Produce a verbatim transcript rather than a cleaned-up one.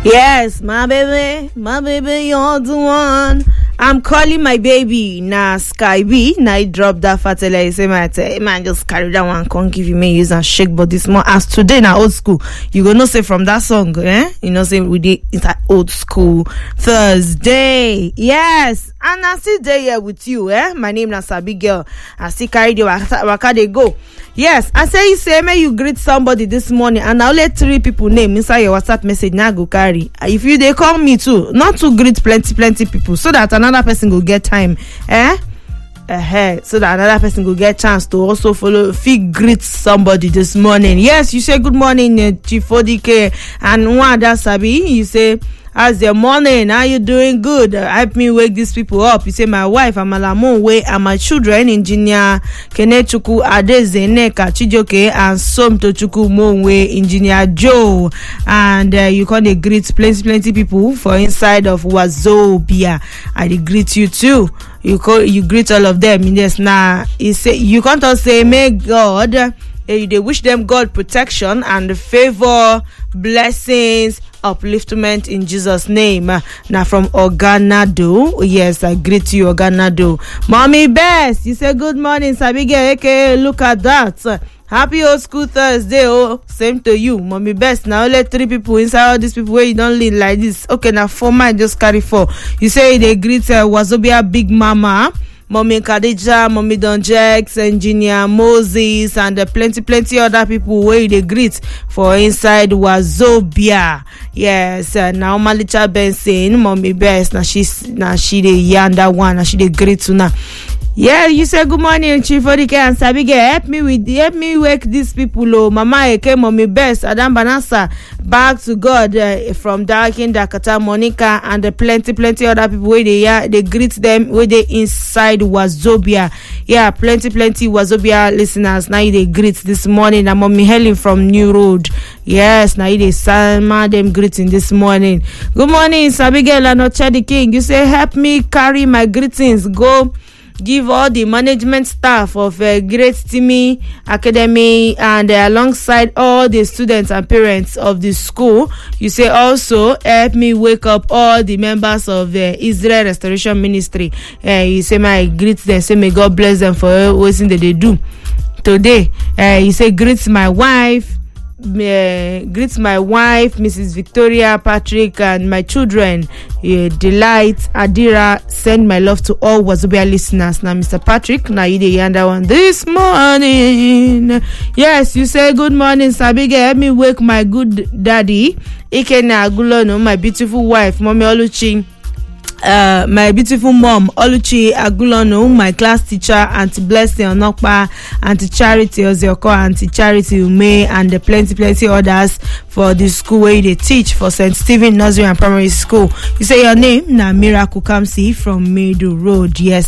Yes, my baby, my baby, you're the one. I'm calling my baby. Nah, Sky B. Now I drop that fatela. You say, man, say, man, just carry that one. Can't give you me use and shake. But this more as today now old school. You gonna say from that song, eh? You know, say we did it's like old school Thursday. Yes, and I still there here with you, eh? My name is Sabi Girl. I still carry the waka, waka they go. Yes, I say you say may you greet somebody this morning, and I'll let three people name inside your WhatsApp message. Now go carry. If you they call me too, not to greet plenty plenty people, so that another person will get time, eh? Uh-huh. So that another person will get chance to also follow. If you greet somebody this morning, yes, you say good morning, uh, Chief Odike, and one that Sabi, you say. How's your morning? How you doing? Good. Uh, help me wake these people up. You say my wife, Amalamon Way, and my children, Engineer Kenechuku Adezeneka Chijoke and Somtochuku Monwe, Engineer Joe. And uh, you can greet plenty, plenty people for inside of Wazobia. I greet you too. You call, you greet all of them. Yes, now you say you can't all say may God. Uh, they wish them God protection and favor, blessings, upliftment in Jesus' name. Now from Oganado. Yes, I greet you, Oganado. Mommy Best, you say good morning, Sabige. Okay, look at that. Happy old school Thursday. Oh, same to you, Mommy Best. Now let three people inside all these people where you don't lead like this. Okay, now four man just carry four. You say they greet uh, Wazobia Big Mama, Mommy Khadija, Mommy Don Jax, Engineer Moses, and uh, plenty, plenty other people where they greet for inside Wazobia. Yes, uh, now Malicha Benson, Mommy Best. Now she's now she the yanda one. Now she the greet to now. Yeah, you say good morning, Chief Odike and Sabige. Help me with help me wake these people. Oh, Mama Eke, Mommy Best, Adam Banasa, back to God uh, from Darkin, Dakata, Monica, and the plenty, plenty other people where they yeah, they greet them where they inside Wazobia. Yeah, plenty, plenty Wazobia listeners. Now they greet this morning. I'm Mommy Helen from New Road. Yes, now they Salma them greeting this morning. Good morning, Sabige and Ochadi King. You say help me carry my greetings. Go. Give all the management staff of uh, Great Timmy Academy and uh, alongside all the students and parents of the school. You say also help me wake up all the members of the Israel Restoration Ministry. Uh, you say my greet them. Say may God bless them for everything that they do today. Uh, you say greet my wife. Uh, greet my wife, Missus Victoria Patrick, and my children, uh, Delight Adira. Send my love to all Wazobia listeners. Now, Mister Patrick, now you the other one this morning. Yes, you say good morning, Sabige. Help me wake my good daddy, Ikena Agulono, my beautiful wife, Mommy Oluchi. Uh, my beautiful mom, Oluchi Agulono, my class teacher, Auntie Blessing Onokpa, Auntie Charity Ozioko, Auntie Charity Ume, and the plenty, plenty others for the school where they teach for Saint Stephen Nursery and Primary School. You say your name? Na Miracle Kamsi from Middle Road. Yes.